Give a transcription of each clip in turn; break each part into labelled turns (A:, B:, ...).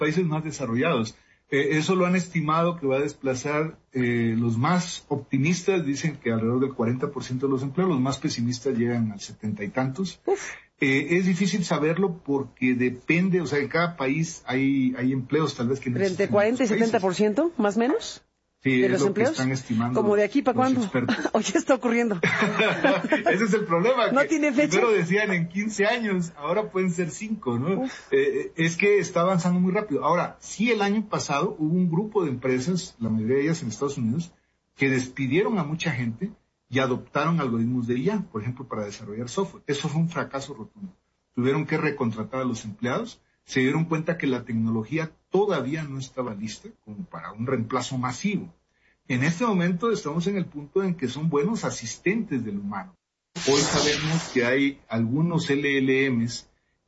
A: países más desarrollados. Eso lo han estimado que va a desplazar, los más optimistas dicen que alrededor del 40% de los empleos, los más pesimistas llegan al 70 y tantos. Es difícil saberlo porque depende, o sea, en cada país hay empleos tal vez que no
B: existen. ¿Entre 40 y 70%, más o menos?
A: Sí,
B: ¿De
A: es
B: los
A: lo
B: empleos?
A: que están estimando.
B: ¿Como de aquí para cuándo? ¿O ya está ocurriendo?
A: Ese es el problema.
B: ¿No tiene fecha?
A: Primero decían en 15 años, ahora pueden ser 5, ¿no? Es que está avanzando muy rápido. Ahora, sí, el año pasado hubo un grupo de empresas, la mayoría de ellas en Estados Unidos, que despidieron a mucha gente y adoptaron algoritmos de IA, por ejemplo, para desarrollar software. Eso fue un fracaso rotundo. Tuvieron que recontratar a los empleados, se dieron cuenta que la tecnología todavía no estaba lista como para un reemplazo masivo. En este momento estamos en el punto en que son buenos asistentes del humano. Hoy sabemos que hay algunos LLMs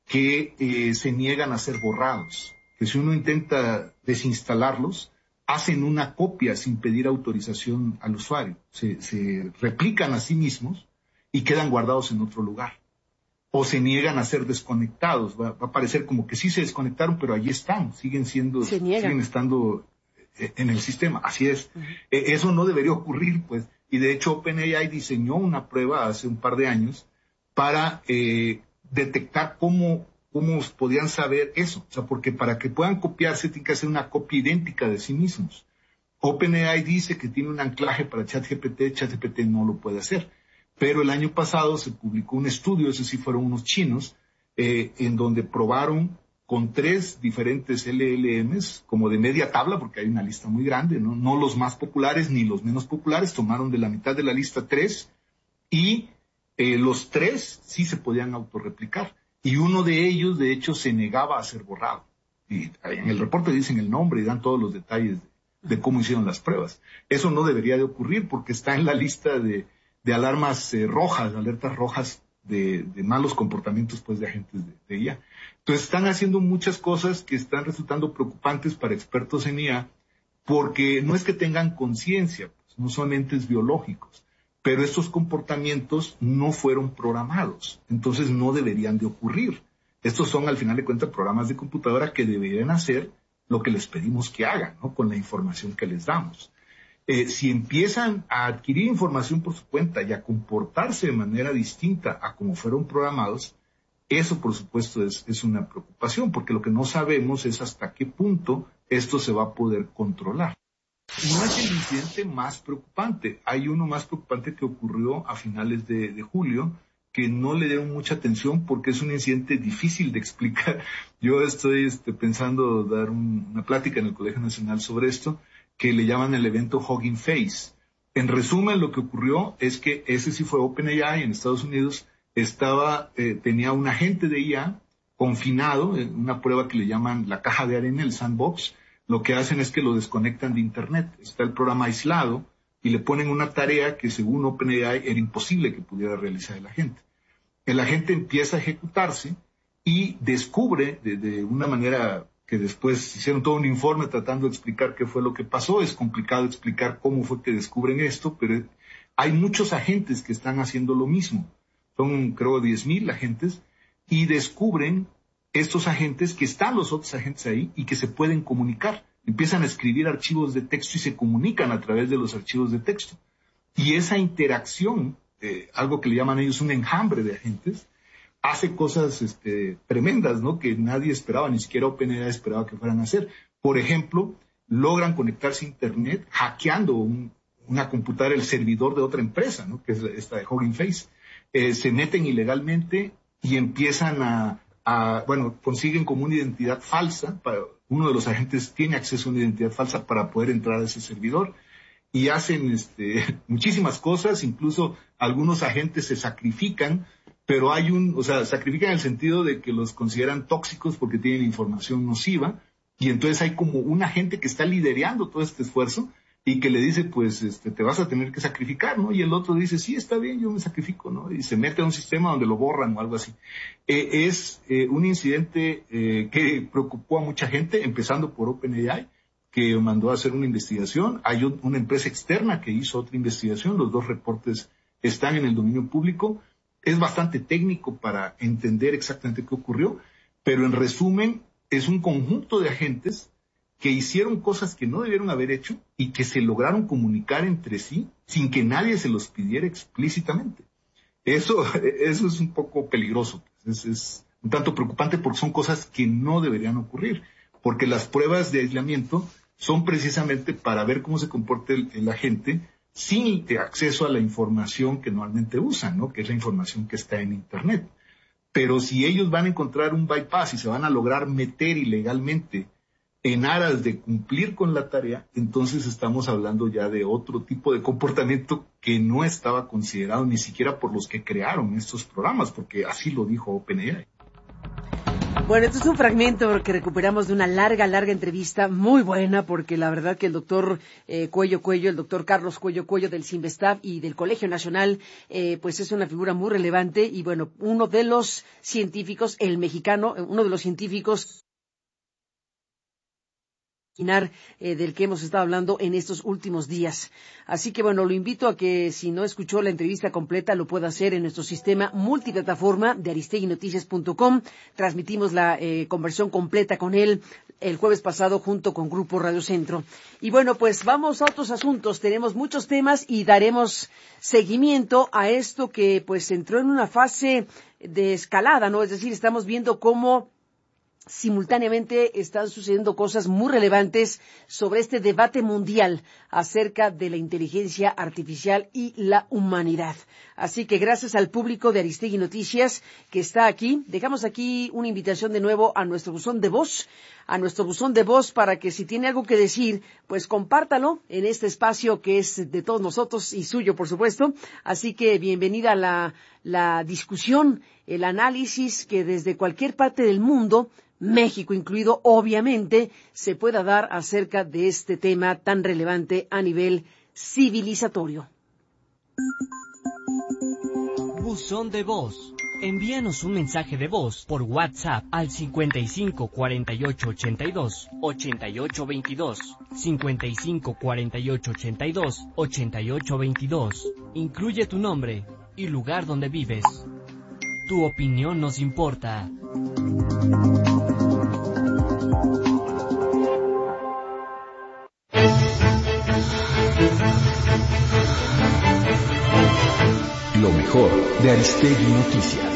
A: que se niegan a ser borrados, que si uno intenta desinstalarlos, hacen una copia sin pedir autorización al usuario. Se replican a sí mismos y quedan guardados en otro lugar. O se niegan a ser desconectados. Va a parecer como que sí se desconectaron, pero allí están, siguen estando en el sistema. Así es. Eso no debería ocurrir, pues. Y de hecho OpenAI diseñó una prueba hace un par de años para detectar cómo podían saber eso. O sea, porque para que puedan copiarse tienen que hacer una copia idéntica de sí mismos. OpenAI dice que tiene un anclaje para ChatGPT no lo puede hacer. Pero el año pasado se publicó un estudio, esos sí fueron unos chinos, en donde probaron con 3 diferentes LLMs, como de media tabla, porque hay una lista muy grande, no los más populares ni los menos populares, tomaron de la mitad de la lista 3, y los 3 sí se podían autorreplicar. Y uno de ellos, de hecho, se negaba a ser borrado. Y en el reporte dicen el nombre y dan todos los detalles de cómo hicieron las pruebas. Eso no debería de ocurrir porque está en la lista de alarmas rojas, alertas rojas de malos comportamientos, pues, de agentes de IA. Entonces están haciendo muchas cosas que están resultando preocupantes para expertos en IA, porque no es que tengan conciencia, pues, no son entes biológicos, pero estos comportamientos no fueron programados, entonces no deberían de ocurrir. Estos son, al final de cuentas, programas de computadora que deberían hacer lo que les pedimos que hagan, ¿no? Con la información que les damos. Si empiezan a adquirir información por su cuenta y a comportarse de manera distinta a como fueron programados, eso por supuesto es una preocupación, porque lo que no sabemos es hasta qué punto esto se va a poder controlar. No es el incidente más preocupante. Hay uno más preocupante que ocurrió a finales de julio, que no le dieron mucha atención porque es un incidente difícil de explicar. Yo estoy pensando dar una plática en el Colegio Nacional sobre esto, que le llaman el evento Hugging Face. En resumen, lo que ocurrió es que ese sí fue OpenAI en Estados Unidos, tenía un agente de IA confinado en una prueba que le llaman la caja de arena, el sandbox. Lo que hacen es que lo desconectan de Internet. Está el programa aislado y le ponen una tarea que según OpenAI era imposible que pudiera realizar el agente. El agente empieza a ejecutarse y descubre de una manera que después hicieron todo un informe tratando de explicar qué fue lo que pasó. Es complicado explicar cómo fue que descubren esto, pero hay muchos agentes que están haciendo lo mismo. Son, creo, 10,000 agentes, y descubren estos agentes que están los otros agentes ahí y que se pueden comunicar. Empiezan a escribir archivos de texto y se comunican a través de los archivos de texto. Y esa interacción, algo que le llaman ellos un enjambre de agentes, hace cosas tremendas, ¿no? Que nadie esperaba, ni siquiera OpenAI esperaba que fueran a hacer. Por ejemplo, logran conectarse a Internet hackeando una computadora, el servidor de otra empresa, ¿no? Que es esta de Hugging Face. Se meten ilegalmente y empiezan consiguen como una identidad falsa. Uno de los agentes tiene acceso a una identidad falsa para poder entrar a ese servidor. Y hacen muchísimas cosas, incluso algunos agentes se sacrifican, pero sacrifican en el sentido de que los consideran tóxicos porque tienen información nociva, y entonces hay como un agente que está liderando todo este esfuerzo y que le dice, pues, te vas a tener que sacrificar, ¿no? Y el otro dice, sí, está bien, yo me sacrifico, ¿no? Y se mete a un sistema donde lo borran o algo así. Es un incidente que preocupó a mucha gente, empezando por OpenAI, que mandó a hacer una investigación. Hay una empresa externa que hizo otra investigación. Los 2 reportes están en el dominio público. Es bastante técnico para entender exactamente qué ocurrió, pero en resumen, es un conjunto de agentes que hicieron cosas que no debieron haber hecho y que se lograron comunicar entre sí sin que nadie se los pidiera explícitamente. Eso es un poco peligroso, es un tanto preocupante porque son cosas que no deberían ocurrir, porque las pruebas de aislamiento son precisamente para ver cómo se comporta el agente sin acceso a la información que normalmente usan, ¿no? Que es la información que está en Internet. Pero si ellos van a encontrar un bypass y se van a lograr meter ilegalmente en aras de cumplir con la tarea, entonces estamos hablando ya de otro tipo de comportamiento que no estaba considerado ni siquiera por los que crearon estos programas, porque así lo dijo OpenAI.
B: Bueno, esto es un fragmento que recuperamos de una larga entrevista, muy buena, porque la verdad que el doctor el doctor Carlos Cuello del CINVESTAB y del Colegio Nacional, pues es una figura muy relevante y bueno, uno de los científicos, el mexicano, uno de los científicos del que hemos estado hablando en estos últimos días. Así que bueno, lo invito a que si no escuchó la entrevista completa lo pueda hacer en nuestro sistema multiplataforma de aristeguinoticias.com. Transmitimos la conversión completa con él el jueves pasado junto con Grupo Radio Centro. Y bueno, pues vamos a otros asuntos. Tenemos muchos temas y daremos seguimiento a esto que pues entró en una fase de escalada, ¿no? Es decir, estamos viendo cómo simultáneamente están sucediendo cosas muy relevantes sobre este debate mundial acerca de la inteligencia artificial y la humanidad. Así que gracias al público de Aristegui Noticias que está aquí, dejamos aquí una invitación de nuevo a nuestro buzón de voz, para que si tiene algo que decir, pues compártalo en este espacio que es de todos nosotros y suyo, por supuesto. Así que bienvenida a la discusión, el análisis que desde cualquier parte del mundo, México incluido, obviamente, se pueda dar acerca de este tema tan relevante a nivel civilizatorio.
C: Buzón de voz. Envíanos un mensaje de voz por WhatsApp al 55 48 82 88 22, 55 48 82 88 22. Incluye tu nombre y lugar donde vives. Tu opinión nos importa.
D: Lo mejor de Aristegui Noticias.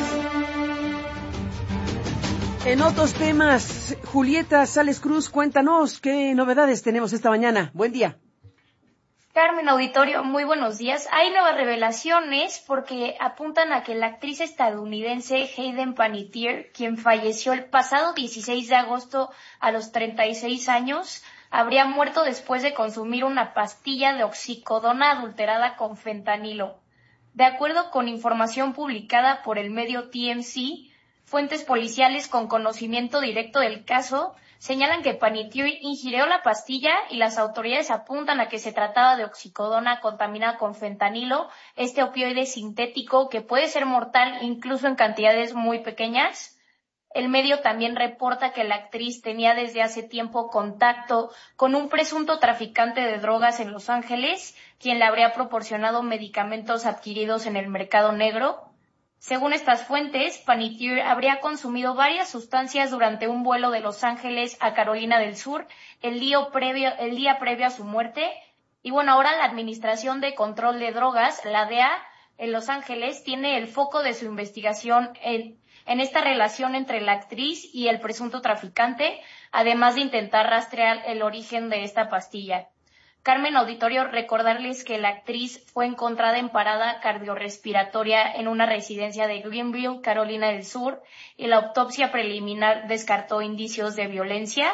B: En otros temas, Julieta Sales Cruz, cuéntanos qué novedades tenemos esta mañana. Buen día.
E: Carmen, auditorio, muy buenos días. Hay nuevas revelaciones porque apuntan a que la actriz estadounidense Hayden Panettiere, quien falleció el pasado 16 de agosto a los 36 años, habría muerto después de consumir una pastilla de oxicodona adulterada con fentanilo. De acuerdo con información publicada por el medio TMZ, fuentes policiales con conocimiento directo del caso señalan que Panettiere ingirió la pastilla y las autoridades apuntan a que se trataba de oxicodona contaminada con fentanilo, este opioide sintético que puede ser mortal incluso en cantidades muy pequeñas. El medio también reporta que la actriz tenía desde hace tiempo contacto con un presunto traficante de drogas en Los Ángeles, quien le habría proporcionado medicamentos adquiridos en el mercado negro. Según estas fuentes, Panettiere habría consumido varias sustancias durante un vuelo de Los Ángeles a Carolina del Sur el día previo a su muerte. Y bueno, ahora la Administración de Control de Drogas, la DEA, en Los Ángeles, tiene el foco de su investigación en esta relación entre la actriz y el presunto traficante, además de intentar rastrear el origen de esta pastilla. Carmen, auditorio, recordarles que la actriz fue encontrada en parada cardiorrespiratoria en una residencia de Greenville, Carolina del Sur, y la autopsia preliminar descartó indicios de violencia.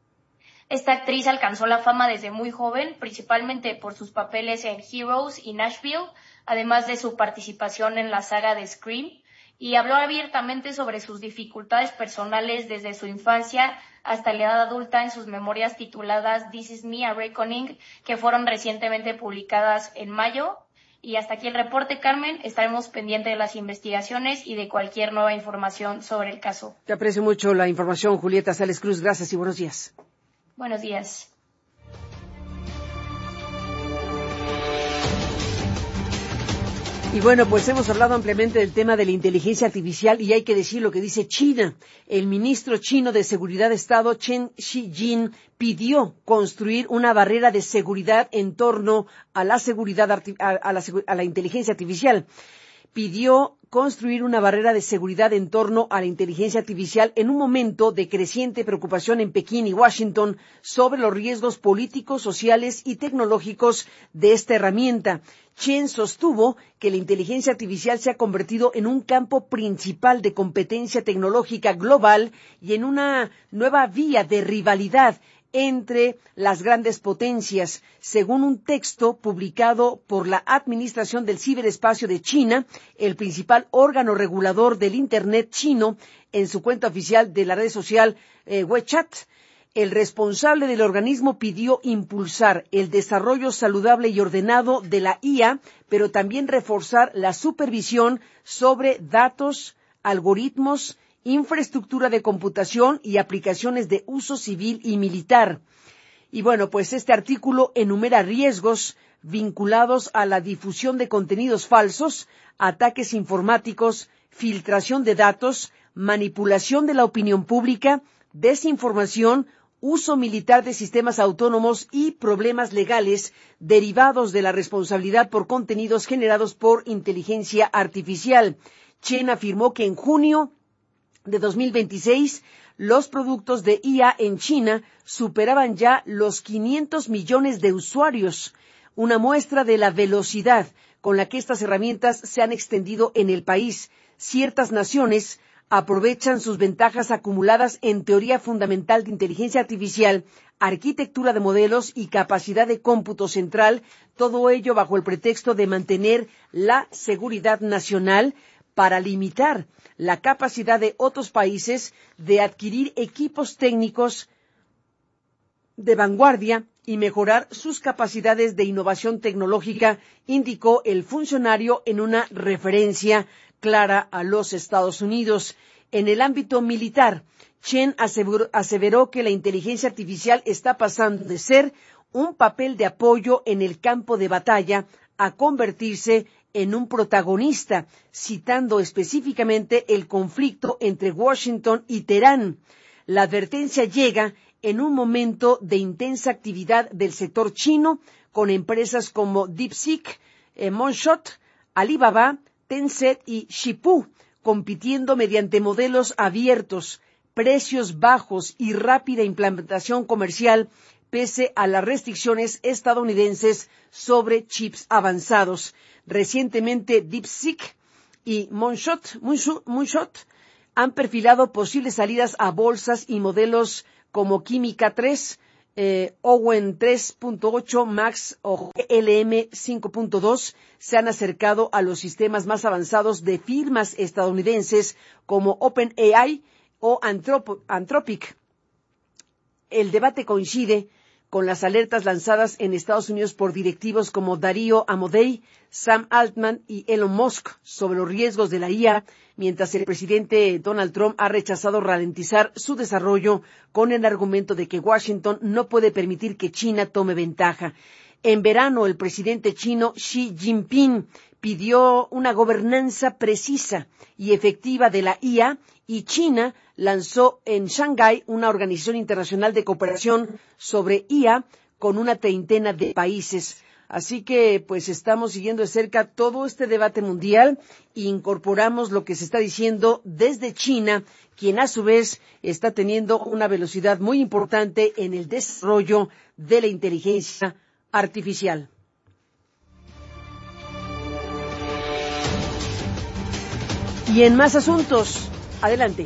E: Esta actriz alcanzó la fama desde muy joven, principalmente por sus papeles en Heroes y Nashville, además de su participación en la saga de Scream, y habló abiertamente sobre sus dificultades personales desde su infancia hasta la edad adulta en sus memorias tituladas This Is Me, A Reckoning, que fueron recientemente publicadas en mayo. Y hasta aquí el reporte, Carmen. Estaremos pendientes de las investigaciones y de cualquier nueva información sobre el caso.
B: Te aprecio mucho la información, Julieta Sales Cruz. Gracias y buenos días.
E: Buenos días.
B: Y bueno, pues hemos hablado ampliamente del tema de la inteligencia artificial y hay que decir lo que dice China. El ministro chino de Seguridad de Estado, Chen Shijin, pidió construir una barrera de seguridad en torno a la inteligencia artificial. Pidió construir una barrera de seguridad en torno a la inteligencia artificial en un momento de creciente preocupación en Pekín y Washington sobre los riesgos políticos, sociales y tecnológicos de esta herramienta. Chen sostuvo que la inteligencia artificial se ha convertido en un campo principal de competencia tecnológica global y en una nueva vía de rivalidad entre las grandes potencias. Según un texto publicado por la Administración del Ciberespacio de China, el principal órgano regulador del Internet chino, en su cuenta oficial de la red social WeChat, el responsable del organismo pidió impulsar el desarrollo saludable y ordenado de la IA, pero también reforzar la supervisión sobre datos, algoritmos, infraestructura de computación y aplicaciones de uso civil y militar. Y bueno, pues este artículo enumera riesgos vinculados a la difusión de contenidos falsos, ataques informáticos, filtración de datos, manipulación de la opinión pública, desinformación, uso militar de sistemas autónomos y problemas legales derivados de la responsabilidad por contenidos generados por inteligencia artificial. Chen afirmó que en junio de 2026, los productos de IA en China superaban ya los 500 millones de usuarios, una muestra de la velocidad con la que estas herramientas se han extendido en el país. Ciertas naciones aprovechan sus ventajas acumuladas en teoría fundamental de inteligencia artificial, arquitectura de modelos y capacidad de cómputo central, todo ello bajo el pretexto de mantener la seguridad nacional para limitar la capacidad de otros países de adquirir equipos técnicos de vanguardia y mejorar sus capacidades de innovación tecnológica, indicó el funcionario en una referencia clara a los Estados Unidos. En el ámbito militar, Chen aseveró que la inteligencia artificial está pasando de ser un papel de apoyo en el campo de batalla a convertirse en un protagonista, citando específicamente el conflicto entre Washington y Teherán. La advertencia llega en un momento de intensa actividad del sector chino, con empresas como DeepSeek, Moonshot, Alibaba, Tencent y Zhipu, compitiendo mediante modelos abiertos, precios bajos y rápida implementación comercial, pese a las restricciones estadounidenses sobre chips avanzados. Recientemente, DeepSeek y Moonshot han perfilado posibles salidas a bolsas y modelos como Química 3, Owen 3.8, Max o LM 5.2 se han acercado a los sistemas más avanzados de firmas estadounidenses como OpenAI o Anthropic. El debate coincide con las alertas lanzadas en Estados Unidos por directivos como Darío Amodei, Sam Altman y Elon Musk sobre los riesgos de la IA, mientras el presidente Donald Trump ha rechazado ralentizar su desarrollo con el argumento de que Washington no puede permitir que China tome ventaja. En verano, el presidente chino Xi Jinping pidió una gobernanza precisa y efectiva de la IA y China lanzó en Shanghái una organización internacional de cooperación sobre IA con una treintena de países. Así que, pues, estamos siguiendo de cerca todo este debate mundial e incorporamos lo que se está diciendo desde China, quien a su vez está teniendo una velocidad muy importante en el desarrollo de la inteligencia artificial. Y en más asuntos, adelante.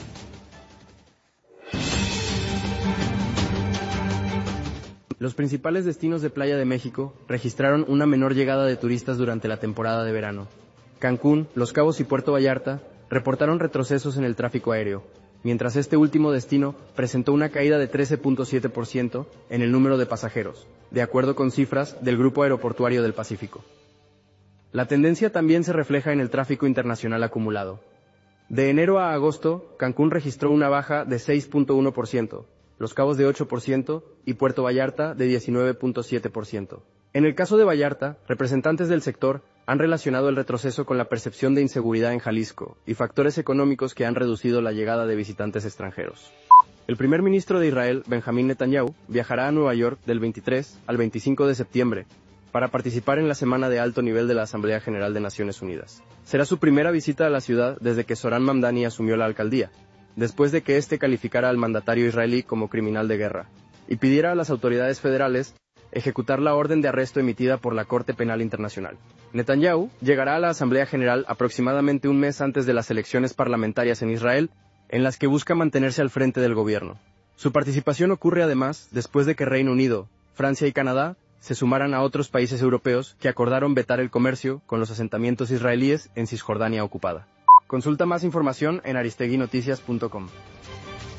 F: Los principales destinos de playa de México registraron una menor llegada de turistas durante la temporada de verano. Cancún, Los Cabos y Puerto Vallarta reportaron retrocesos en el tráfico aéreo, mientras este último destino presentó una caída de 13.7% en el número de pasajeros, de acuerdo con cifras del Grupo Aeroportuario del Pacífico. La tendencia también se refleja en el tráfico internacional acumulado. De enero a agosto, Cancún registró una baja de 6.1%, Los Cabos de 8% y Puerto Vallarta de 19.7%. En el caso de Vallarta, representantes del sector han relacionado el retroceso con la percepción de inseguridad en Jalisco y factores económicos que han reducido la llegada de visitantes extranjeros. El primer ministro de Israel, Benjamín Netanyahu, viajará a Nueva York del 23 al 25 de septiembre para participar en la semana de alto nivel de la Asamblea General de Naciones Unidas. Será su primera visita a la ciudad desde que Zoran Mamdani asumió la alcaldía, después de que éste calificara al mandatario israelí como criminal de guerra, y pidiera a las autoridades federales ejecutar la orden de arresto emitida por la Corte Penal Internacional. Netanyahu llegará a la Asamblea General aproximadamente un mes antes de las elecciones parlamentarias en Israel, en las que busca mantenerse al frente del gobierno. Su participación ocurre además después de que Reino Unido, Francia y Canadá se sumaran a otros países europeos que acordaron vetar el comercio con los asentamientos israelíes en Cisjordania ocupada. Consulta más información en aristeguinoticias.com.